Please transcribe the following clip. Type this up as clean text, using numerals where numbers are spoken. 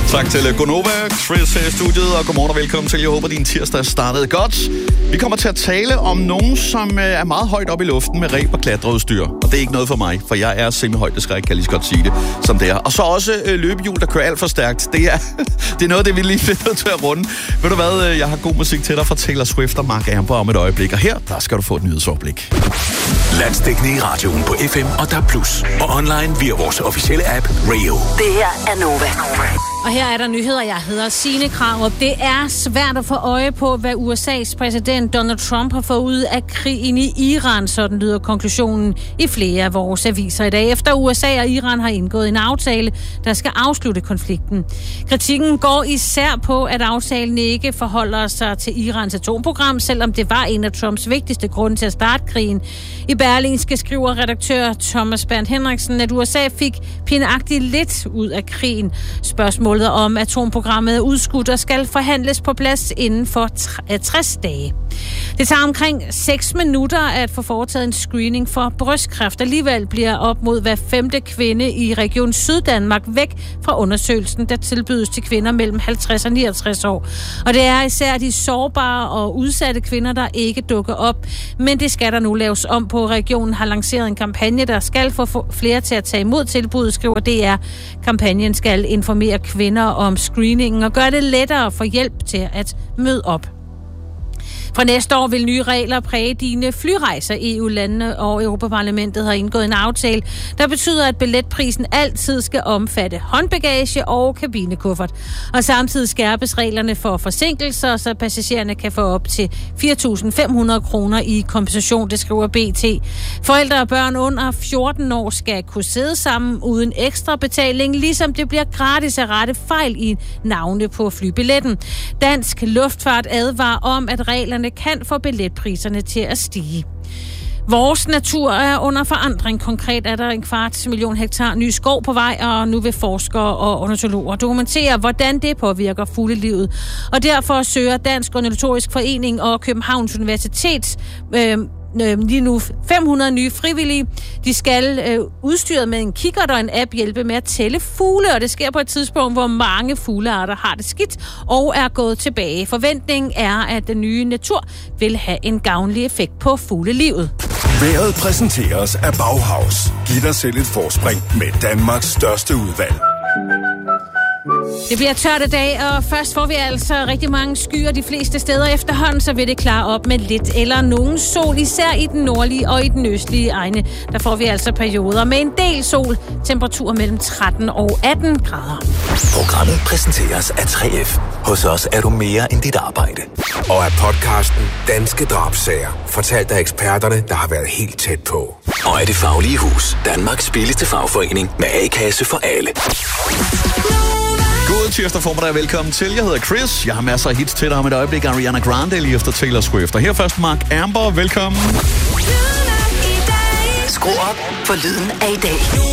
Tak til Gonova, Chris her i studiet, og godmorgen og velkommen til. Jeg håber, din tirsdag startede godt. Vi kommer til at tale om nogen, som er meget højt op i luften med reb og klatreudstyr. Og det er ikke noget for mig, for jeg er semi-højdeskræk, kan jeg lige så godt sige det, som det er. Og så også løbehjul, der kører alt for stærkt. Det er noget af det, vi lige bliver nødt til at runde. Ved du hvad, jeg har god musik til dig fra Taylor Swift og Mark Amber om et øjeblik. Og her, der skal du få et nyhedsoverblik. Landsdækkende i radioen på FM og DAB+. Og online via vores officielle app, Radio. Det her er Nova. Og her er der nyheder. Jeg hedder Signe Krarup. Det er svært at få øje på, hvad USA's præsident Donald Trump har fået ud af krigen i Iran. Sådan lyder konklusionen i flere af vores aviser i dag, efter USA og Iran har indgået en aftale, der skal afslutte konflikten. Kritikken går især på, at aftalen ikke forholder sig til Irans atomprogram, selvom det var en af Trumps vigtigste grunde til at starte krigen. I Berlingske skriver redaktør Thomas Bernd Henriksen, at USA fik pinagtigt lidt ud af krigen. Spørgsmålet om atomprogrammet er udskudt og skal forhandles på plads inden for 60 dage. Det tager omkring 6 minutter at få foretaget en screening for brystkræft. Alligevel bliver op mod hver 5. kvinde i Region Syddanmark væk fra undersøgelsen, der tilbydes til kvinder mellem 50 og 69 år. Og det er især de sårbare og udsatte kvinder, der ikke dukker op. Men det skal der nu laves om på. Regionen har lanceret en kampagne, der skal få flere til at tage imod tilbuddet, skriver DR. Kampagnen skal informere kvinder om screeningen og gøre det lettere at få hjælp til at møde op. Fra næste år vil nye regler præge dine flyrejser. EU-landene og Europaparlamentet har indgået en aftale, der betyder, at billetprisen altid skal omfatte håndbagage og kabinekuffert. Og samtidig skærpes reglerne for forsinkelser, så passagererne kan få op til 4.500 kroner i kompensation, det skriver BT. Forældre og børn under 14 år skal kunne sidde sammen uden ekstra betaling, ligesom det bliver gratis at rette fejl i navne på flybilletten. Dansk Luftfart advarer om, at reglerne kan få billetpriserne til at stige. Vores natur er under forandring. Konkret er der 250.000 hektar ny skov på vej, og nu vil forskere og ornitologer dokumentere, hvordan det påvirker fuglelivet. Og derfor søger Dansk Ornitologisk Forening og Københavns Universitet lige nu 500 nye frivillige. De skal udstyret med en kikkert og en app hjælpe med at tælle fugle, og det sker på et tidspunkt, hvor mange fuglearter har det skidt og er gået tilbage. Forventningen er, at den nye natur vil have en gavnlig effekt på fuglelivet. Vejret præsenteres af Bauhaus. Giv dig selv et forspring med Danmarks største udvalg. Det bliver tørt i dag, og først får vi altså rigtig mange skyer de fleste steder. Efterhånden så vil det klare op med lidt eller nogen sol, især i den nordlige og i den østlige egne. Der får vi altså perioder med en del sol, temperaturer mellem 13 og 18 grader. Programmet præsenteres af 3F. Hos os er du mere end dit arbejde. Og af podcasten Danske Drabsager, fortalt af eksperterne, der har været helt tæt på. Og af Det Faglige Hus, Danmarks billigste fagforening med A-kasse for alle. God tirsdag formiddag, velkommen til. Jeg hedder Chris. Jeg har masser af hits til dig om et øjeblik. Ariana Grande lige efter Taylor Swift. Og her først Mark Amber, velkommen. Skru op for lyden af i dag.